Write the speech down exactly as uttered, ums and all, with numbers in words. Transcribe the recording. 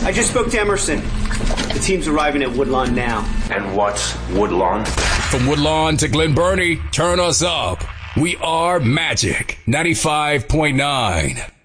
I just spoke to Emerson. The team's arriving at Woodlawn now. And what's Woodlawn? From Woodlawn to Glen Burnie, turn us up. We are Magic ninety-five point nine.